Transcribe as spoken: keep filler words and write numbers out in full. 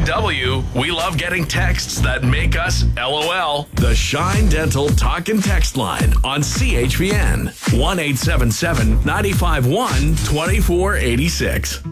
W, we love getting texts that make us LOL. The Shine Dental Talk and Text Line on C H V N. one eight seven seven, nine five one, two four eight six.